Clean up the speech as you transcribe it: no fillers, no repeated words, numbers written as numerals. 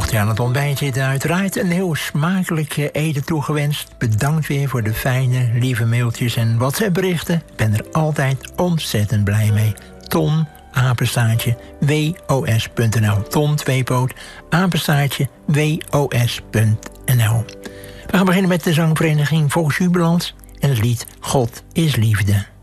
Mocht je aan het ontbijt zitten, uiteraard een heel smakelijk eten toegewenst. Bedankt weer voor de fijne, lieve mailtjes en WhatsApp-berichten. Ik ben er altijd ontzettend blij mee. Ton, apenstaartje, wos.nl. Ton, tweepoot, apenstaartje, wos.nl. We gaan beginnen met de zangvereniging Volksjubilant en het lied God is Liefde.